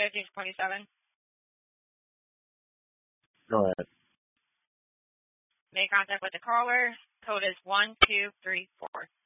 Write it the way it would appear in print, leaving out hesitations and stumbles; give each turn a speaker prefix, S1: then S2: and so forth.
S1: 1527.
S2: Go ahead.
S1: Make contact with the caller. Code is 1234.